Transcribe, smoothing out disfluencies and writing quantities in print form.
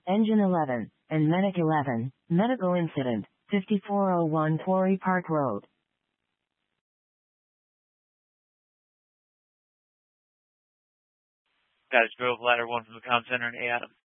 Engine 11, and Medic 11, medical incident, 5401 Quarry Park Road. That is Grove Ladder 1 from the comm center in A. Adam.